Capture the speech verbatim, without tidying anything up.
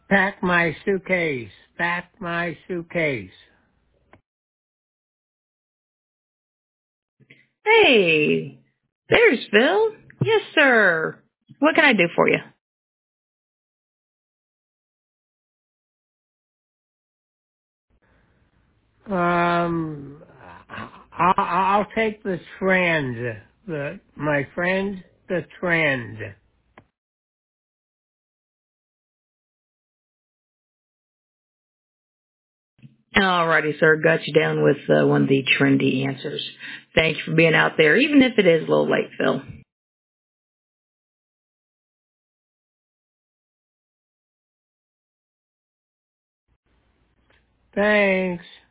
Pack my suitcase. Pack my suitcase. Hey, there's Phil. Yes, sir. What can I do for you? Um, I'll, I'll take the trend. The my friend, the trend. Alrighty, sir. Got you down with uh, one of the trendy answers. Thank you for being out there, even if it is a little late, Phil. Thanks.